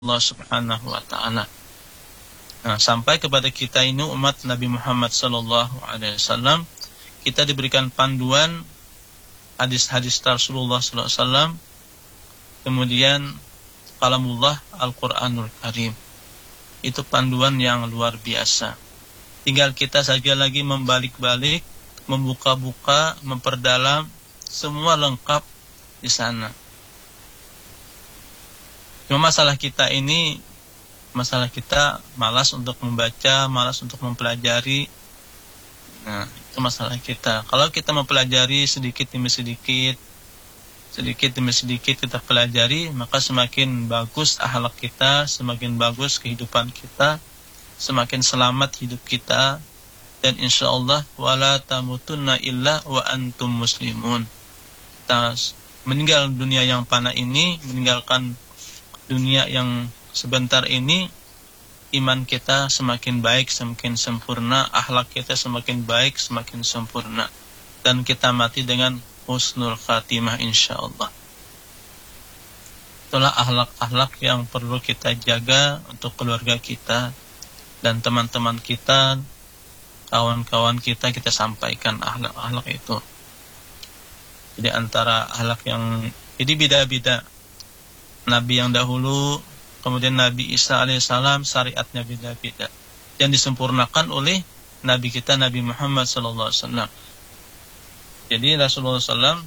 Allah Subhanahu wa taala. Nah, sampai kepada kita ini umat Nabi Muhammad sallallahu alaihi wasallam, kita diberikan panduan hadis-hadis Rasulullah sallallahu alaihi wasallam, kemudian kalamullah Al-Qur'anul Karim. Itu panduan yang luar biasa. Tinggal kita saja lagi membalik-balik, membuka-buka, memperdalam, semua lengkap di sana. Cuma masalah kita malas untuk membaca, malas untuk mempelajari. Nah, itu masalah kita. Kalau kita mempelajari sedikit demi sedikit kita pelajari, maka semakin bagus akhlak kita, semakin bagus kehidupan kita, semakin selamat hidup kita, dan insyaallah wala tamutunna illa wa antum muslimun. Kita meninggal dunia yang fana ini, meninggalkan dunia yang sebentar ini, iman kita semakin baik, semakin sempurna, akhlak kita semakin baik, semakin sempurna, dan kita mati dengan husnul khatimah insyaallah. Itulah akhlak-akhlak yang perlu kita jaga untuk keluarga kita dan teman-teman kita, kawan-kawan kita sampaikan akhlak-akhlak itu. Jadi antara akhlak yang jadi beda-beda. Nabi yang dahulu, kemudian Nabi Isa alaihissalam, syariatnya beda-beda, yang disempurnakan oleh Nabi kita Nabi Muhammad sallallahu alaihi wasallam. Jadi Rasulullah SAW,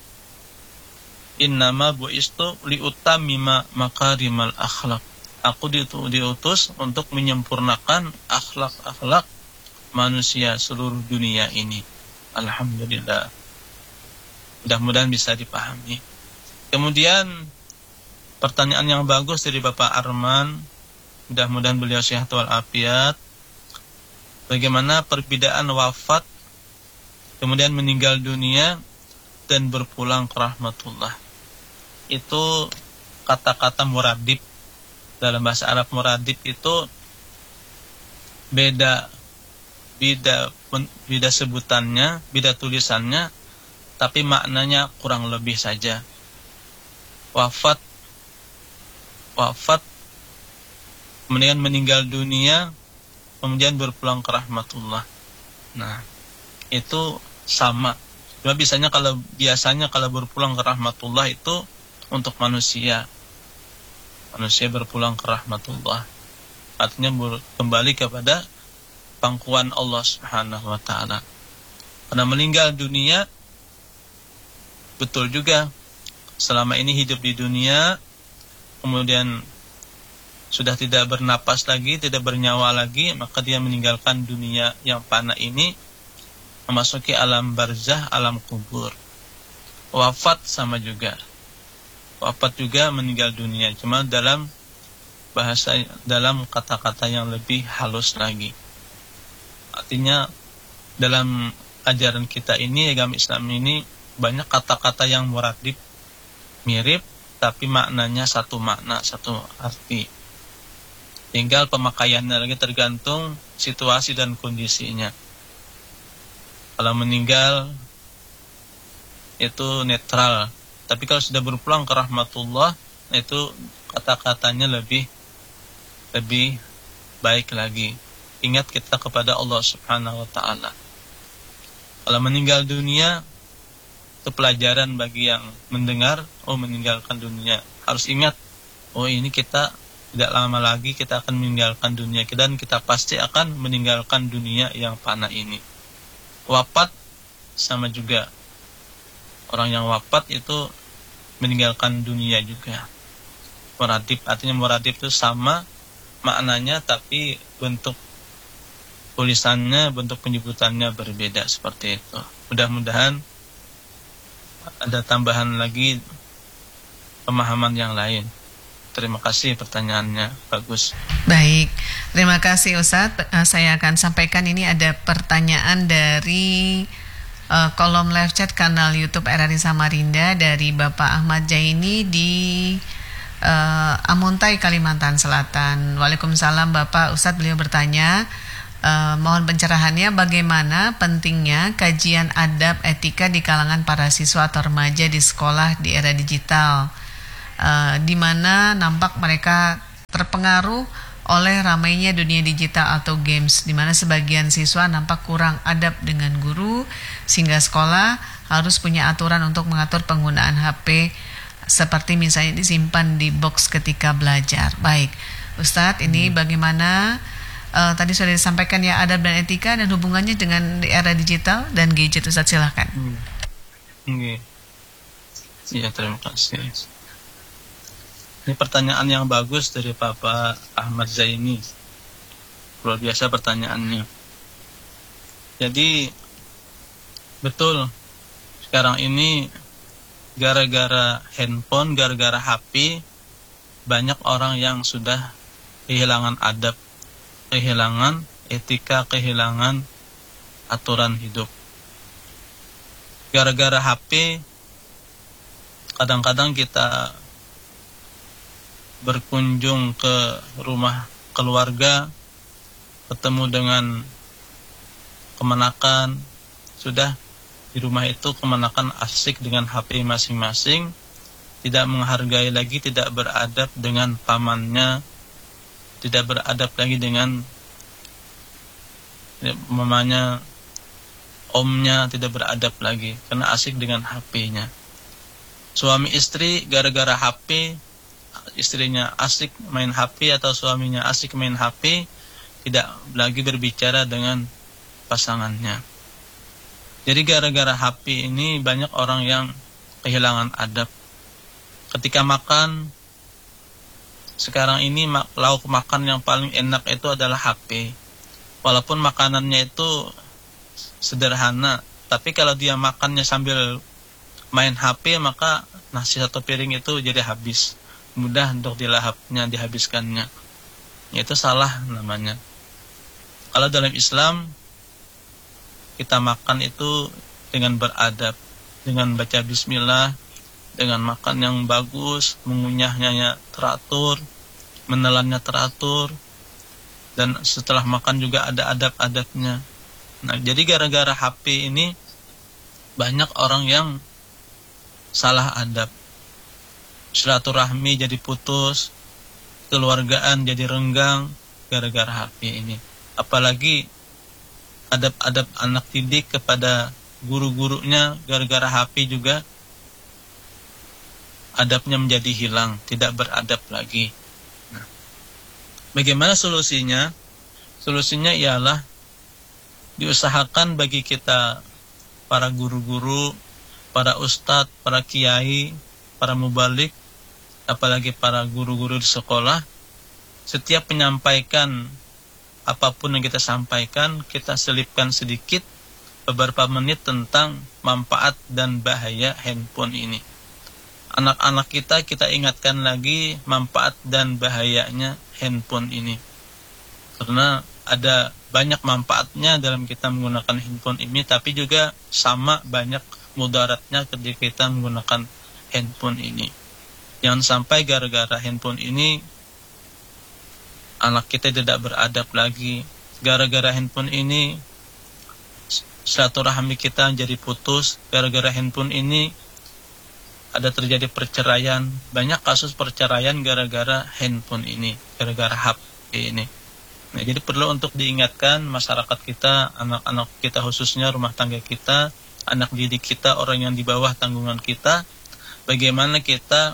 innama bu'istu liutammima makarimal akhlak. Aku diutus untuk menyempurnakan akhlak-akhlak manusia seluruh dunia ini. Alhamdulillah. Mudah-mudahan bisa dipahami. Kemudian pertanyaan yang bagus dari Bapak Arman, mudah-mudahan beliau sehat walafiat. Bagaimana perbedaan wafat, kemudian meninggal dunia, dan berpulang ke rahmatullah? Itu kata-kata muradib. Dalam bahasa Arab muradib itu beda sebutannya, beda tulisannya, tapi maknanya kurang lebih saja. Wafat, kemudian meninggal dunia, kemudian berpulang ke rahmatullah. Nah, itu sama. Cuma biasanya kalau berpulang ke rahmatullah itu untuk manusia. Manusia berpulang ke rahmatullah, artinya kembali kepada pangkuan Allah Subhanahu wa taala. Karena meninggal dunia, betul juga, selama ini hidup di dunia, kemudian sudah tidak bernapas lagi, tidak bernyawa lagi, maka dia meninggalkan dunia yang fana ini, memasuki alam barzah, alam kubur. Wafat sama juga. Wafat juga meninggal dunia, cuma dalam kata-kata yang lebih halus lagi. Artinya dalam ajaran kita ini, agama Islam ini, banyak kata-kata yang muradib, mirip, tapi maknanya satu makna, satu arti. Tinggal pemakaiannya lagi tergantung situasi dan kondisinya. Kalau meninggal itu netral, tapi kalau sudah berpulang ke rahmatullah, itu kata-katanya lebih baik lagi. Ingat kita kepada Allah Subhanahu wa taala. Kalau meninggal dunia, itu pelajaran bagi yang mendengar, meninggalkan dunia. Harus ingat, ini kita tidak lama lagi kita akan meninggalkan dunia, dan kita pasti akan meninggalkan dunia yang fana ini. Wafat sama juga. Orang yang wafat itu meninggalkan dunia juga. Muradib, artinya muradib itu sama maknanya, tapi bentuk tulisannya, bentuk penyebutannya berbeda, seperti itu. Mudah-mudahan ada tambahan lagi pemahaman yang lain. Terima kasih pertanyaannya, bagus. Baik, terima kasih Ustadz. Saya akan sampaikan, ini ada pertanyaan dari kolom live chat kanal YouTube RRI Samarinda dari Bapak Ahmad Jaini di Amuntai, Kalimantan Selatan. Waalaikumsalam Bapak. Ustadz, beliau bertanya, mohon pencerahannya bagaimana pentingnya kajian adab etika di kalangan para siswa atau remaja di sekolah di era digital, di mana nampak mereka terpengaruh oleh ramainya dunia digital atau games, di mana sebagian siswa nampak kurang adab dengan guru, sehingga sekolah harus punya aturan untuk mengatur penggunaan HP, seperti misalnya disimpan di box ketika belajar. Baik, Ustadz, ini bagaimana tadi sudah disampaikan ya adab dan etika dan hubungannya dengan era digital dan gadget. Ustadz, silahkan. Iya, terima kasih. Ini pertanyaan yang bagus dari Bapak Ahmad Zaini. Luar biasa pertanyaannya. Jadi, betul, sekarang ini gara-gara handphone, gara-gara HP, banyak orang yang sudah kehilangan adab, kehilangan etika, kehilangan aturan hidup. Gara-gara HP, kadang-kadang kita berkunjung ke rumah keluarga, ketemu dengan kemenakan, sudah di rumah itu kemenakan asik dengan HP masing-masing, tidak menghargai lagi, tidak beradab dengan pamannya, tidak beradab lagi dengan mamanya, omnya, tidak beradab lagi karena asik dengan HP-nya. Suami istri gara-gara HP, istrinya asik main HP atau suaminya asik main HP, tidak lagi berbicara dengan pasangannya. Jadi gara-gara HP ini banyak orang yang kehilangan adab. Ketika makan, sekarang ini lauk makan yang paling enak itu adalah HP. Walaupun makanannya itu sederhana, tapi kalau dia makannya sambil main HP, maka nasi satu piring itu jadi habis. Mudah untuk dilahapnya, dihabiskannya. Itu salah namanya. Kalau dalam Islam, kita makan itu dengan beradab, dengan baca bismillah, dengan makan yang bagus, mengunyahnya teratur, menelannya teratur, dan setelah makan juga ada adab-adabnya. Nah, jadi gara-gara HP ini banyak orang yang salah adab. Silaturahmi jadi putus, keluargaan jadi renggang gara-gara HP ini. Apalagi adab-adab anak didik kepada guru-gurunya gara-gara HP juga adabnya menjadi hilang, tidak beradab lagi. Nah, bagaimana solusinya? Solusinya ialah diusahakan bagi kita, para guru-guru, para ustadz, para kiai, para mubalik, apalagi para guru-guru di sekolah, setiap menyampaikan apapun yang kita sampaikan, kita selipkan sedikit beberapa menit tentang manfaat dan bahaya handphone ini. Anak-anak kita ingatkan lagi manfaat dan bahayanya handphone ini. Karena ada banyak manfaatnya dalam kita menggunakan handphone ini, tapi juga sama banyak mudaratnya ketika kita menggunakan handphone ini. Jangan sampai gara-gara handphone ini anak kita tidak beradab lagi. Gara-gara handphone ini silaturahmi kita jadi putus. Gara-gara handphone ini ada terjadi perceraian. Banyak kasus perceraian gara-gara handphone ini, gara-gara HP ini. Nah, jadi perlu untuk diingatkan masyarakat kita, anak-anak kita khususnya, rumah tangga kita, anak didik kita, orang yang di bawah tanggungan kita, bagaimana kita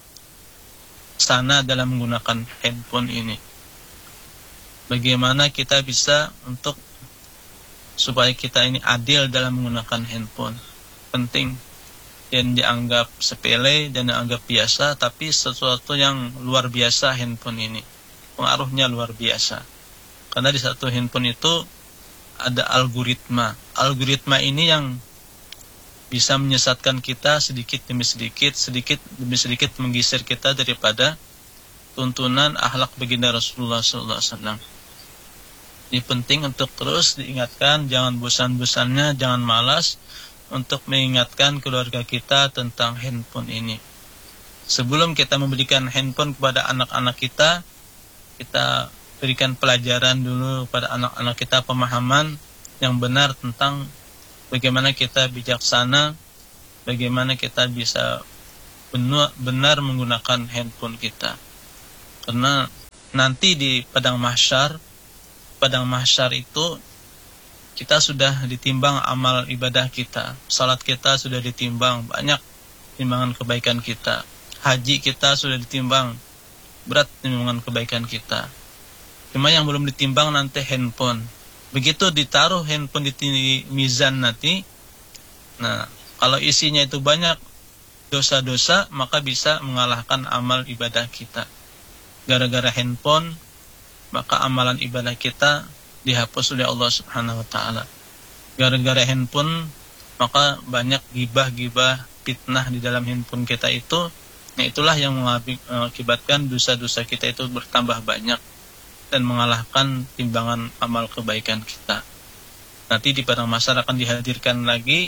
sana dalam menggunakan handphone ini. Bagaimana kita bisa untuk supaya kita ini adil dalam menggunakan handphone. Penting. Dan dianggap sepele dan dianggap biasa, tapi sesuatu yang luar biasa handphone ini. Pengaruhnya luar biasa. Karena di satu handphone itu ada algoritma. Algoritma ini yang bisa menyesatkan kita sedikit demi sedikit, sedikit demi sedikit menggeser kita daripada tuntunan akhlak baginda Rasulullah SAW. Ini penting untuk terus diingatkan, jangan bosan-bosannya, jangan malas untuk mengingatkan keluarga kita tentang handphone ini. Sebelum kita memberikan handphone kepada anak-anak kita berikan pelajaran dulu kepada anak-anak kita, pemahaman yang benar tentang bagaimana kita bijaksana, bagaimana kita bisa benar menggunakan handphone kita. Karena nanti di padang mahsyar itu kita sudah ditimbang amal ibadah kita, salat kita sudah ditimbang, banyak timbangan kebaikan kita, haji kita sudah ditimbang, berat timbangan kebaikan kita. Cuma yang belum ditimbang nanti handphone. Begitu ditaruh handphone di mizan nanti, nah kalau isinya itu banyak dosa-dosa, maka bisa mengalahkan amal ibadah kita. Gara-gara handphone, maka amalan ibadah kita dihapus oleh Allah Subhanahu wa taala. Gara-gara handphone, maka banyak gibah-gibah, fitnah di dalam handphone kita itu. Nah, itulah yang mengakibatkan dosa-dosa kita itu bertambah banyak dan mengalahkan timbangan amal kebaikan kita. Nanti di padang mahsyar akan dihadirkan lagi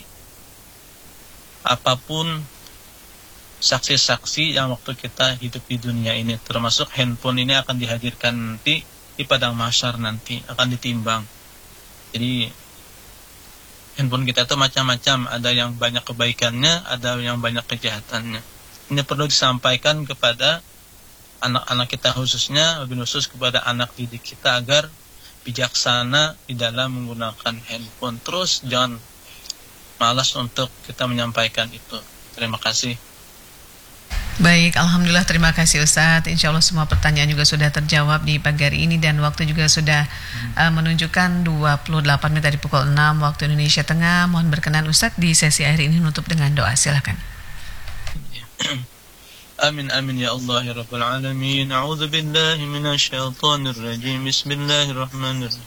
apapun saksi-saksi yang waktu kita hidup di dunia ini, termasuk handphone ini akan dihadirkan nanti di padang mahsyar, nanti akan ditimbang. Jadi handphone kita itu macam-macam, ada yang banyak kebaikannya, ada yang banyak kejahatannya. Ini perlu disampaikan kepada anak-anak kita, khususnya lebih khusus kepada anak didik kita, agar bijaksana di dalam menggunakan handphone. Terus jangan malas untuk kita menyampaikan itu. Terima kasih. Baik, Alhamdulillah, terima kasih Ustadz. Insya Allah semua pertanyaan juga sudah terjawab di pagi hari ini, dan waktu juga sudah menunjukkan 28 menit dari pukul 6 waktu Indonesia Tengah. Mohon berkenan Ustadz di sesi akhir ini menutup dengan doa, silakan. Amin amin ya Allah ya Rabbal Alamin. A'udzu billahi minasyaitonir rajim. Bismillahirrahmanirrahim.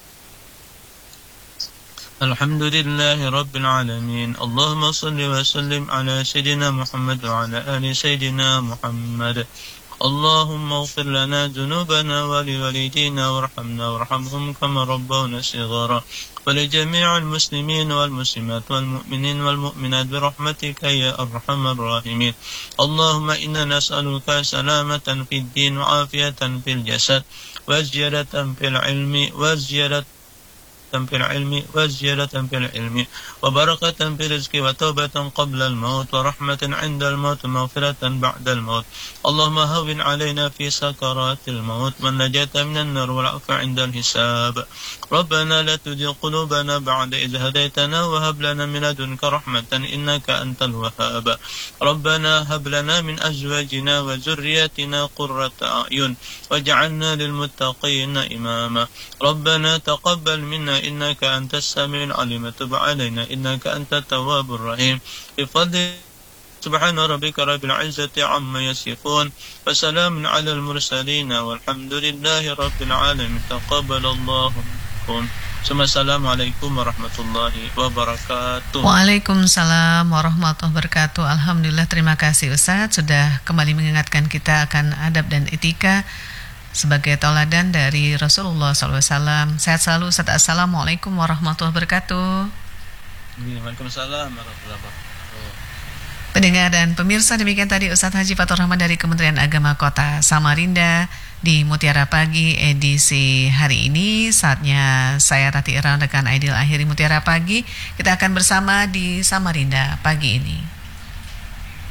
Alhamdulillahi Rabbil Alamin. Allahumma salli wa sallim ala Sayyidina Muhammad wa ala ali Sayyidina Muhammad. Allahumma ighfir lana dhunubana wa liwalidina warhamna warhamhum kama rabbawna shighara. Wa li jami'il muslimin wal muslimat wal mu'minin wal mu'minat bi rahmatika ya arhamar rahimin. Allahumma inna nas'aluka salamatan fid din wa afiyatan fil jasad wa ziyadatan fil ilmi wa ziyadatan في العلم وزيادة في العلم وبركة في الرزق وتوبة قبل الموت ورحمة عند الموت ومغفرة بعد الموت. اللهم هون علينا في سكرات الموت والنجاة من النار والعفو عند الحساب. ربنا لا تزغ قلوبنا بعد إذ هديتنا وهب لنا من لدنك رحمة إنك أنت الوهاب. ربنا هب لنا من أزواجنا وذرياتنا قرة أعين واجعلنا للمتقين إماما. ربنا تقبل منا إنك أنت السميع العليم تب علينا إنك أنت التواب الرحيم. بفضل سبحان ربك رب العزة عما يصفون وسلام على المرسلين والحمد لله رب العالمين. تقبل الله منكم. Assalamualaikum warahmatullahi wabarakatuh. Waalaikumsalam warahmatullahi wabarakatuh. Alhamdulillah, terima kasih Ustadz sudah kembali mengingatkan kita akan adab dan etika sebagai tauladan dari Rasulullah SAW. Sehat selalu Ustadz. Assalamualaikum warahmatullahi wabarakatuh. Waalaikumsalam warahmatullahi wabarakatuh. Pendengar dan pemirsa, demikian tadi Ustadz Haji Fatur Rahman dari Kementerian Agama Kota Samarinda di Mutiara Pagi edisi hari ini. Saatnya saya Rati Ira rekan Aidil akhiri Mutiara Pagi. Kita akan bersama di Samarinda pagi ini.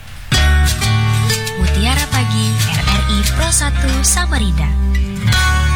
Mutiara Pagi RRI Pro 1 Samarinda.